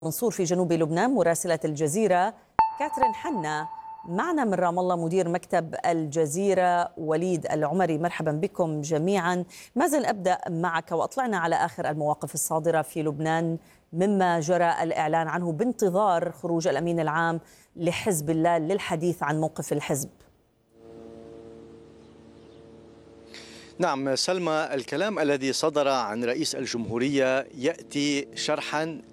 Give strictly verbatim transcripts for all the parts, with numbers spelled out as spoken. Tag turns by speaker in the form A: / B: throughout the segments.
A: منصور في جنوب لبنان مراسلة الجزيرة. كاترين حنا معنا من رام الله مدير مكتب الجزيرة وليد العمري. مرحبا بكم جميعا. ما زال أبدأ معك وأطلعنا على آخر المواقف الصادرة في لبنان مما جرى الإعلان عنه بانتظار خروج الأمين العام لحزب الله للحديث عن موقف الحزب.
B: نعم سلمى، الكلام الذي صدر عن رئيس الجمهورية يأتي شرحا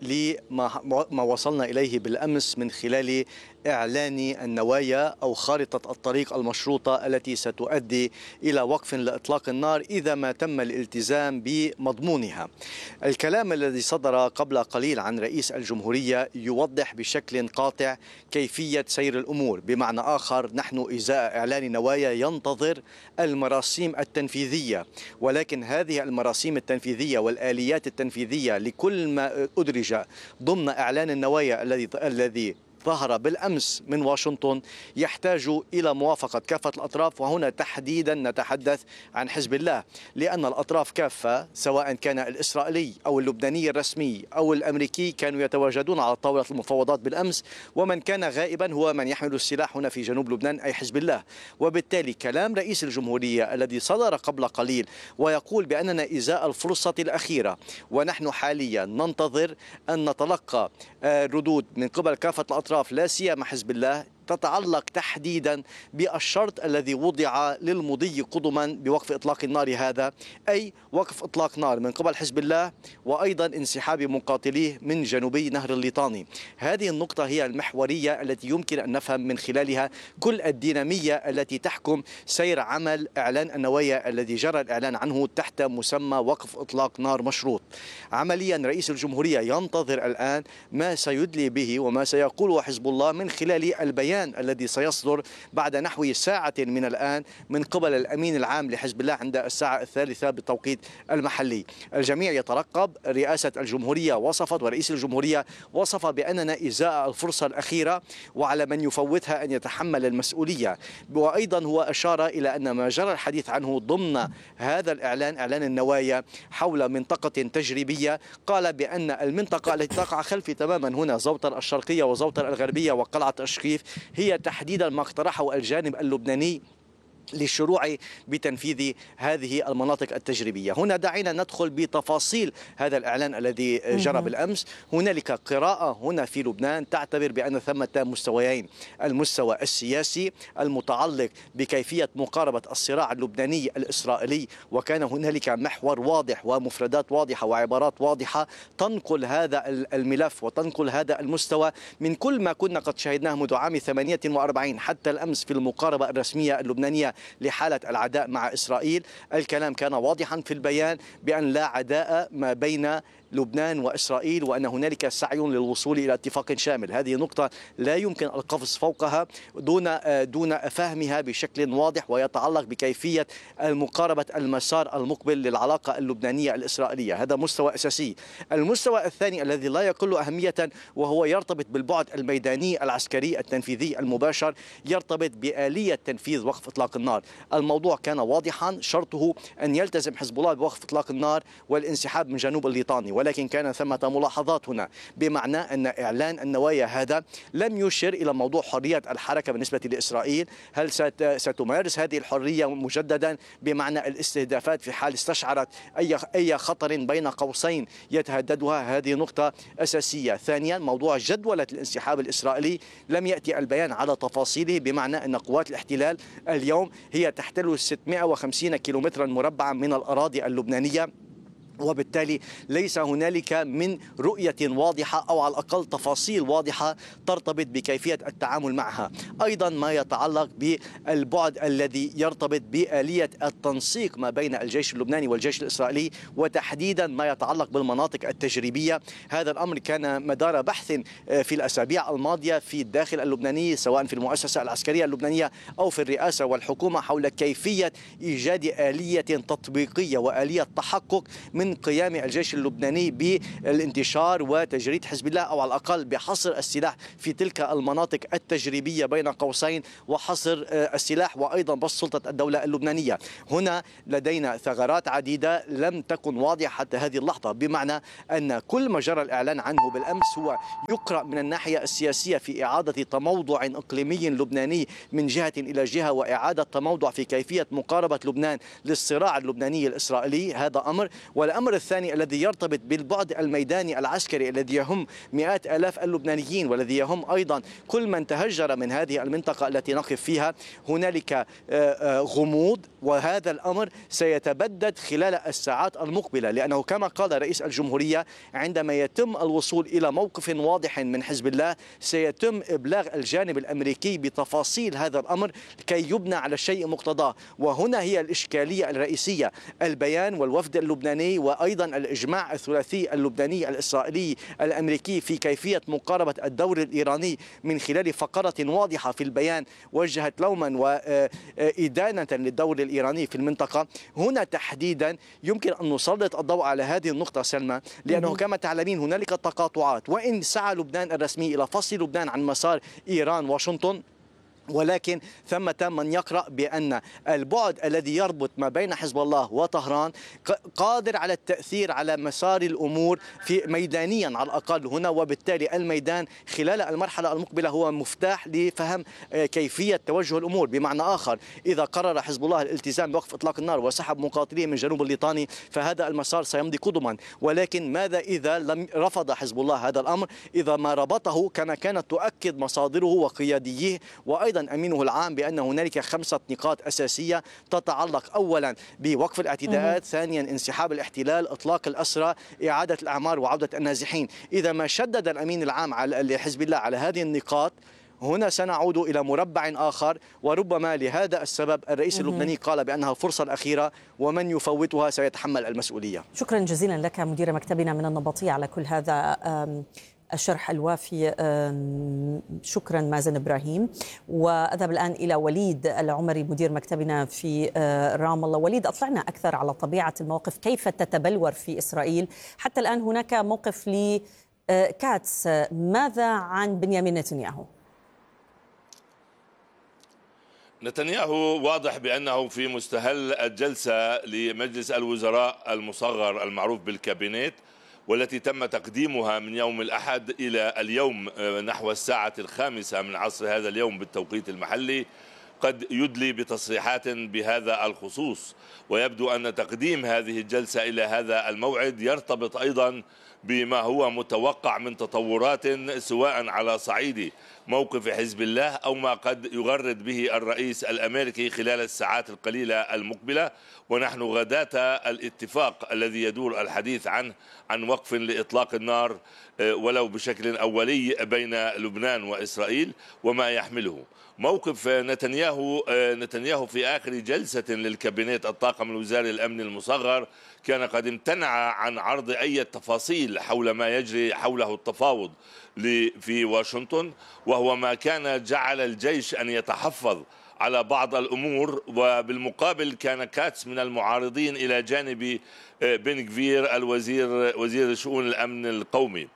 B: لما وصلنا إليه بالأمس من خلال إعلان النوايا أو خارطة الطريق المشروطة التي ستؤدي إلى وقف لإطلاق النار إذا ما تم الالتزام بمضمونها. الكلام الذي صدر قبل قليل عن رئيس الجمهورية يوضح بشكل قاطع كيفية سير الأمور. بمعنى آخر، نحن إزاء إعلان نوايا ينتظر المراسيم التنفيذية، ولكن هذه المراسيم التنفيذية والآليات التنفيذية لكل ما أدرج ضمن إعلان النوايا الذي الذي ظهر بالأمس من واشنطن يحتاج إلى موافقة كافة الأطراف، وهنا تحديدا نتحدث عن حزب الله، لأن الأطراف كافة سواء كان الإسرائيلي أو اللبناني الرسمي أو الأمريكي كانوا يتواجدون على طاولة المفاوضات بالأمس، ومن كان غائبا هو من يحمل السلاح هنا في جنوب لبنان أي حزب الله. وبالتالي كلام رئيس الجمهورية الذي صدر قبل قليل ويقول بأننا إزاء الفرصة الأخيرة ونحن حاليا ننتظر أن نتلقى ردود من قبل كافة الأطراف لا سيما حزب الله، تتعلق تحديدا بالشرط الذي وضع للمضي قدما بوقف إطلاق النار هذا، أي وقف إطلاق نار من قبل حزب الله وأيضا انسحاب مقاتليه من جنوبي نهر الليطاني. هذه النقطة هي المحورية التي يمكن أن نفهم من خلالها كل الدينامية التي تحكم سير عمل إعلان النوايا الذي جرى الإعلان عنه تحت مسمى وقف إطلاق نار مشروط. عمليا رئيس الجمهورية ينتظر الآن ما سيدلي به وما سيقوله حزب الله من خلال البيان الذي سيصدر بعد نحو ساعة من الآن من قبل الأمين العام لحزب الله عند الساعة الثالثة بالتوقيت المحلي. الجميع يترقب. رئاسة الجمهورية وصفت ورئيس الجمهورية وصف بأننا إزاء الفرصة الأخيرة وعلى من يفوتها أن يتحمل المسؤولية. وأيضا هو أشار إلى أن ما جرى الحديث عنه ضمن هذا الإعلان إعلان النوايا حول منطقة تجريبية، قال بأن المنطقة التي تقع خلفي تماما هنا زوطر الشرقية وزوطر الغربية وقلعة الشقيف هي تحديدا ما اقترحه الجانب اللبناني للشروع بتنفيذ هذه المناطق التجريبية. هنا دعينا ندخل بتفاصيل هذا الإعلان الذي جرى بالأمس. هنالك قراءة هنا في لبنان تعتبر بأن ثمة مستويين: المستوى السياسي المتعلق بكيفية مقاربة الصراع اللبناني الإسرائيلي، وكان هنالك محور واضح ومفردات واضحة وعبارات واضحة تنقل هذا الملف وتنقل هذا المستوى من كل ما كنا قد شاهدناه منذ عام ثمانية وأربعين حتى الأمس في المقاربة الرسمية اللبنانية لحالة العداء مع إسرائيل. الكلام كان واضحا في البيان بأن لا عداء ما بين لبنان وإسرائيل وأن هنالك سعي للوصول إلى اتفاق شامل. هذه نقطة لا يمكن القفز فوقها دون دون فهمها بشكل واضح، ويتعلق بكيفية المقاربة المسار المقبل للعلاقة اللبنانية الإسرائيلية. هذا مستوى أساسي. المستوى الثاني الذي لا يقل أهمية وهو يرتبط بالبعد الميداني العسكري التنفيذي المباشر، يرتبط بآلية تنفيذ وقف إطلاق النار. الموضوع كان واضحا، شرطه أن يلتزم حزب الله بوقف إطلاق النار والانسحاب من جنوب الليطاني، ولكن كان ثمة ملاحظات هنا، بمعنى أن إعلان النوايا هذا لم يشر إلى موضوع حرية الحركة بالنسبة لإسرائيل. هل ستمارس هذه الحرية مجددا بمعنى الاستهدافات في حال استشعرت أي أي خطر بين قوسين يتهددها؟ هذه نقطة أساسية. ثانيا، موضوع جدولة الانسحاب الإسرائيلي لم يأتي البيان على تفاصيله، بمعنى أن قوات الاحتلال اليوم هي تحتل ستمائة وخمسين كيلومترا مربعا من الأراضي اللبنانية، وبالتالي ليس هنالك من رؤية واضحة أو على الأقل تفاصيل واضحة ترتبط بكيفية التعامل معها. أيضا ما يتعلق بالبعد الذي يرتبط بآلية التنسيق ما بين الجيش اللبناني والجيش الإسرائيلي، وتحديدا ما يتعلق بالمناطق التجريبية. هذا الأمر كان مدار بحث في الأسابيع الماضية في الداخل اللبناني، سواء في المؤسسة العسكرية اللبنانية أو في الرئاسة والحكومة، حول كيفية إيجاد آلية تطبيقية وآلية تحقق من من قيام الجيش اللبناني بالانتشار وتجريد حزب الله، أو على الأقل بحصر السلاح في تلك المناطق التجريبية بين قوسين، وحصر السلاح وأيضا بسط سلطة الدولة اللبنانية. هنا لدينا ثغرات عديدة لم تكن واضحة حتى هذه اللحظة، بمعنى أن كل ما جرى الإعلان عنه بالأمس هو يقرأ من الناحية السياسية في إعادة تموضع إقليمي لبناني من جهة إلى جهة، وإعادة تموضع في كيفية مقاربة لبنان للصراع اللبناني الإسرائيلي، هذا أمر. والأمر الثاني الذي يرتبط بالبعد الميداني العسكري الذي يهم مئات آلاف اللبنانيين، والذي يهم أيضا كل من تهجر من هذه المنطقة التي نقف فيها. هنالك غموض، وهذا الأمر سيتبدد خلال الساعات المقبلة، لأنه كما قال رئيس الجمهورية عندما يتم الوصول إلى موقف واضح من حزب الله سيتم إبلاغ الجانب الأمريكي بتفاصيل هذا الأمر كي يبنى على الشيء مقتضاه. وهنا هي الإشكالية الرئيسية، البيان والوفد اللبناني وأيضا الإجماع الثلاثي اللبناني الإسرائيلي الأمريكي في كيفية مقاربة الدور الإيراني من خلال فقرة واضحة في البيان وجهت لوما وإدانة للدور الإيراني في المنطقة. هنا تحديدا يمكن أن نسلط الضوء على هذه النقطة سلمى، لأنه كما تعلمين هنالك تقاطعات، وإن سعى لبنان الرسمي إلى فصل لبنان عن مسار إيران واشنطن، ولكن ثمة من يقرأ بأن البعد الذي يربط ما بين حزب الله وطهران قادر على التأثير على مسار الأمور في ميدانيا على الأقل هنا، وبالتالي الميدان خلال المرحلة المقبلة هو مفتاح لفهم كيفية توجه الأمور. بمعنى آخر، إذا قرر حزب الله الالتزام بوقف إطلاق النار وسحب مقاتليه من جنوب الليطاني فهذا المسار سيمضي قدما، ولكن ماذا إذا لم رفض حزب الله هذا الأمر؟ إذا ما ربطه كما كانت تؤكد مصادره وقياديه وأيضا أمينه العام بأن هنالك خمسة نقاط أساسية تتعلق أولا بوقف الاعتداءات، ثانيا انسحاب الاحتلال، إطلاق الأسرى، إعادة الأعمار وعودة النازحين. إذا ما شدد الأمين العام لحزب الله على هذه النقاط هنا سنعود إلى مربع آخر، وربما لهذا السبب الرئيس اللبناني قال بأنها الفرصة الأخيرة ومن يفوتها سيتحمل المسؤولية.
A: شكرا جزيلا لك مدير مكتبنا من النبطية على كل هذا الشرح الوافي. شكرا مازن إبراهيم. وأذهب الآن إلى وليد العمري مدير مكتبنا في رام الله. وليد، أطلعنا أكثر على طبيعة الموقف، كيف تتبلور في إسرائيل؟ حتى الآن هناك موقف لكاتس، ماذا عن بنيامين نتنياهو؟
C: نتنياهو واضح بأنه في مستهل الجلسة لمجلس الوزراء المصغر المعروف بالكابينيت، والتي تم تقديمها من يوم الأحد إلى اليوم نحو الساعة الخامسة من عصر هذا اليوم بالتوقيت المحلي، قد يدلي بتصريحات بهذا الخصوص. ويبدو أن تقديم هذه الجلسة إلى هذا الموعد يرتبط أيضا بما هو متوقع من تطورات سواء على صعيد موقف حزب الله أو ما قد يغرد به الرئيس الأمريكي خلال الساعات القليلة المقبلة. ونحن غداة الاتفاق الذي يدور الحديث عنه عن وقف لإطلاق النار ولو بشكل أولي بين لبنان وإسرائيل وما يحمله موقف نتنياهو. نتنياهو في آخر جلسة للكابينيت الطاقم الوزاري الأمن المصغر كان قد امتنع عن عرض أي تفاصيل حول ما يجري حوله التفاوض في واشنطن، وهو ما كان جعل الجيش أن يتحفظ على بعض الأمور. وبالمقابل كان كاتس من المعارضين إلى جانب بن غفير الوزير وزير شؤون الأمن القومي،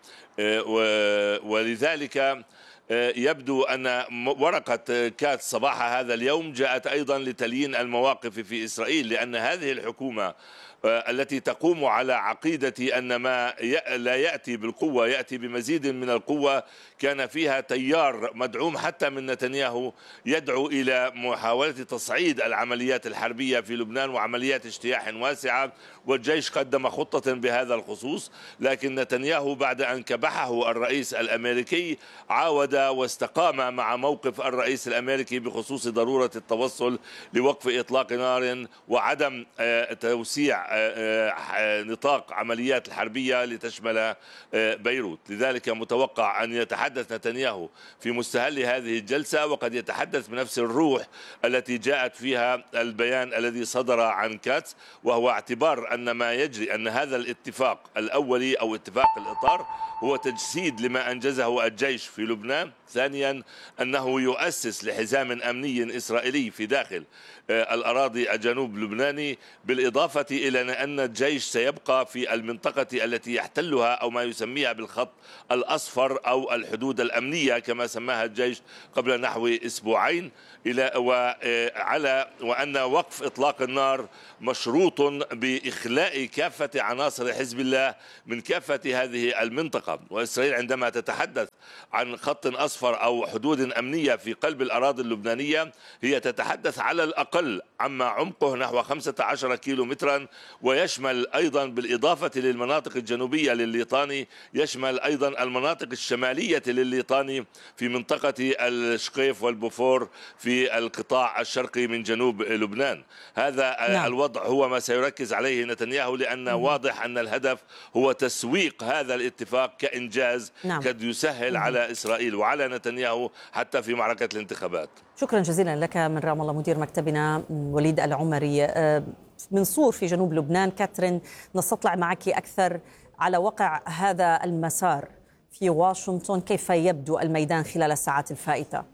C: ولذلك يبدو أن ورقة كاتس صباح هذا اليوم جاءت أيضا لتليين المواقف في إسرائيل، لأن هذه الحكومة التي تقوم على عقيدة أن ما لا يأتي بالقوة يأتي بمزيد من القوة كان فيها تيار مدعوم حتى من نتنياهو يدعو إلى محاولة تصعيد العمليات الحربية في لبنان وعمليات اجتياح واسعة، والجيش قدم خطة بهذا الخصوص. لكن نتنياهو بعد أن كبحه الرئيس الأمريكي عاود واستقام مع موقف الرئيس الأمريكي بخصوص ضرورة التوصل لوقف إطلاق نار وعدم توسيع نطاق عمليات الحربية لتشمل بيروت. لذلك متوقع أن يتحدث نتنياهو في مستهل هذه الجلسة، وقد يتحدث بنفس الروح التي جاءت فيها البيان الذي صدر عن كاتس، وهو اعتبار أن ما يجري أن هذا الاتفاق الأولي أو اتفاق الإطار هو تجسيد لما أنجزه الجيش في لبنان. ثانيا أنه يؤسس لحزام أمني إسرائيلي في داخل الأراضي الجنوب اللبناني، بالإضافة إلى إلى أن الجيش سيبقى في المنطقة التي يحتلها أو ما يسميها بالخط الأصفر أو الحدود الأمنية كما سماها الجيش قبل نحو أسبوعين، إلى وعلى وأن وقف إطلاق النار مشروط بإخلاء كافة عناصر حزب الله من كافة هذه المنطقة. وإسرائيل عندما تتحدث عن خط أصفر أو حدود أمنية في قلب الأراضي اللبنانية هي تتحدث على الأقل عما عمقه نحو خمسة عشر كيلو مترا، ويشمل أيضا بالإضافة للمناطق الجنوبية للليطاني يشمل أيضا المناطق الشمالية للليطاني في منطقة الشقيف والبوفور في القطاع الشرقي من جنوب لبنان. هذا نعم. الوضع هو ما سيركز عليه نتنياهو، لأن مم. واضح أن الهدف هو تسويق هذا الاتفاق كإنجاز نعم. قد يسهل مم. على إسرائيل وعلى نتنياهو حتى في معركة الانتخابات.
A: شكرا جزيلا لك من رام الله مدير مكتبنا وليد العمري من صور في جنوب لبنان. كاترين، نستطلع معك أكثر على وقع هذا المسار في واشنطن، كيف يبدو الميدان خلال الساعات الفائتة؟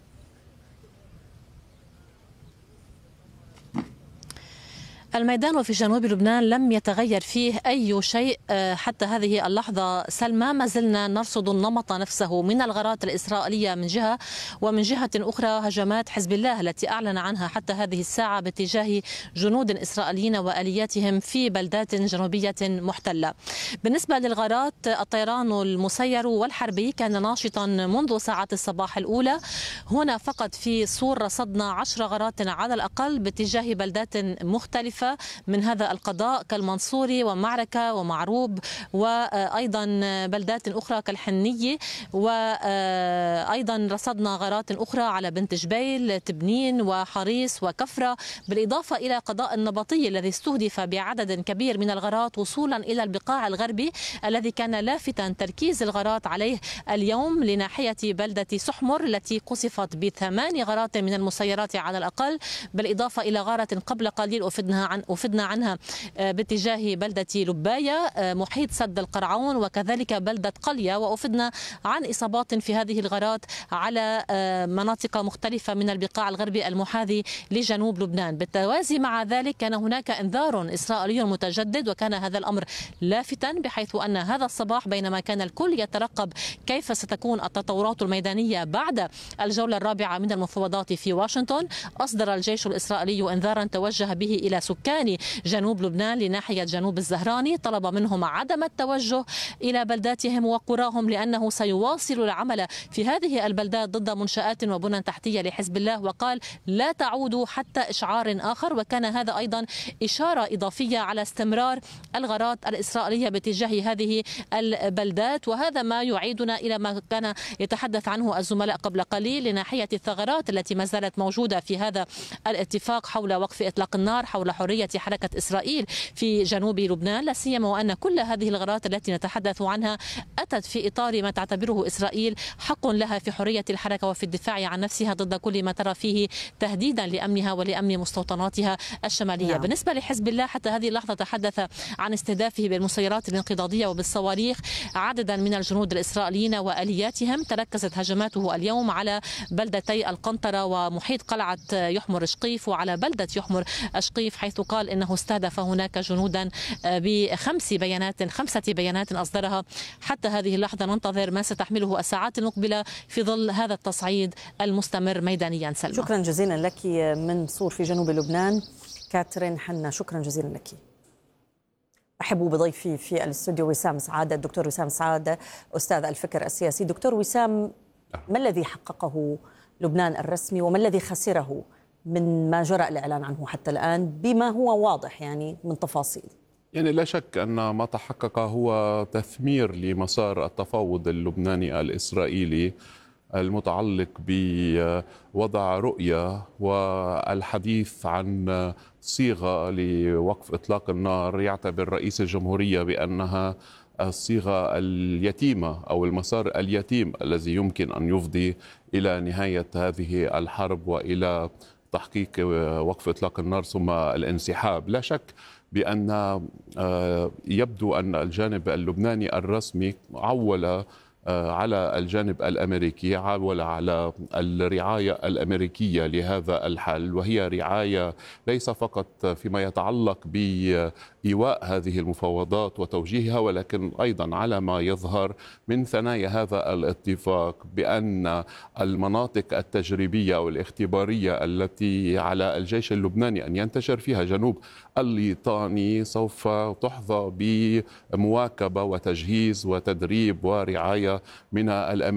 D: الميدان في جنوب لبنان لم يتغير فيه أي شيء حتى هذه اللحظة سلمى. ما زلنا نرصد النمط نفسه من الغارات الإسرائيلية من جهة، ومن جهة أخرى هجمات حزب الله التي أعلن عنها حتى هذه الساعة باتجاه جنود إسرائيليين وآلياتهم في بلدات جنوبية محتلة. بالنسبة للغارات، الطيران المسير والحربي كان ناشطا منذ ساعات الصباح الأولى. هنا فقط في صور رصدنا عشر غارات على الأقل باتجاه بلدات مختلفة من هذا القضاء كالمنصوري ومعركة ومعروب، وأيضا بلدات أخرى كالحنية، وأيضا رصدنا غارات أخرى على بنت جبيل، تبنين وحريص وكفرة، بالإضافة إلى قضاء النبطي الذي استهدف بعدد كبير من الغارات وصولا إلى البقاع الغربي الذي كان لافتا تركيز الغارات عليه اليوم لناحية بلدة سحمر التي قصفت بثمان غارات من المسيرات على الأقل، بالإضافة إلى غارة قبل قليل أفدنا عن أفدنا عنها باتجاه بلدة لباية محيط سد القرعون، وكذلك بلدة قلية، وأفدنا عن إصابات في هذه الغارات على مناطق مختلفة من البقاع الغربي المحاذي لجنوب لبنان. بالتوازي مع ذلك كان هناك انذار إسرائيلي متجدد، وكان هذا الأمر لافتا بحيث أن هذا الصباح بينما كان الكل يترقب كيف ستكون التطورات الميدانية بعد الجولة الرابعة من المفاوضات في واشنطن، أصدر الجيش الإسرائيلي انذارا توجه به إلى سكان جنوب لبنان لناحية جنوب الزهراني، طلب منهم عدم التوجه إلى بلداتهم وقراهم لأنه سيواصل العمل في هذه البلدات ضد منشآت وبنى تحتية لحزب الله، وقال لا تعودوا حتى إشعار آخر. وكان هذا أيضا إشارة إضافية على استمرار الغارات الإسرائيلية باتجاه هذه البلدات، وهذا ما يعيدنا إلى ما كان يتحدث عنه الزملاء قبل قليل لناحية الثغرات التي ما زالت موجودة في هذا الاتفاق حول وقف إطلاق النار، حول حرية حركة إسرائيل في جنوب لبنان، لا سيما وأن كل هذه الغارات التي نتحدث عنها أتت في إطار ما تعتبره إسرائيل حق لها في حرية الحركة وفي الدفاع عن نفسها ضد كل ما ترى فيه تهديدا لأمنها ولأمن مستوطناتها الشمالية. نعم. بالنسبة لحزب الله حتى هذه اللحظة تحدث عن استهدافه بالمسيرات الانقضاضية وبالصواريخ عددا من الجنود الإسرائيليين وآلياتهم. تركزت هجماته اليوم على بلدتي القنطرة ومحيط قلعة يحمر شقيف وعلى بلدة يحمر شقيف، حيث قال إنه استهدف هناك جنودا بخمس بيانات خمسة بيانات أصدرها. حتى هذه اللحظة ننتظر ما ستحمله الساعات المقبلة في ظل هذا التصعيد المستمر ميدانيا. سلمى،
A: شكرا جزيلا لك من صور في جنوب لبنان كاترين حنا، شكرا جزيلا لك. أحب بضيفي في الاستوديو وسام سعادة، الدكتور وسام سعادة أستاذ الفكر السياسي. دكتور وسام، ما الذي حققه لبنان الرسمي وما الذي خسره من ما جرى الإعلان عنه حتى الآن بما هو واضح يعني من تفاصيل؟
E: يعني لا شك أن ما تحقق هو تثمير لمسار التفاوض اللبناني الإسرائيلي المتعلق بوضع رؤية والحديث عن صيغة لوقف إطلاق النار يعتبر رئيس الجمهورية بأنها الصيغة اليتيمة أو المسار اليتيم الذي يمكن أن يفضي إلى نهاية هذه الحرب وإلى تحقيق وقف إطلاق النار ثم الانسحاب. لا شك بأن يبدو أن الجانب اللبناني الرسمي عول على الجانب الأمريكي عول على الرعاية الأمريكية لهذا الحل، وهي رعاية ليس فقط فيما يتعلق بإيواء هذه المفاوضات وتوجيهها، ولكن أيضا على ما يظهر من ثنايا هذا الاتفاق بأن المناطق التجريبية والاختبارية التي على الجيش اللبناني أن ينتشر فيها جنوب الليطاني سوف تحظى بمواكبة وتجهيز وتدريب ورعاية من الأمريكيين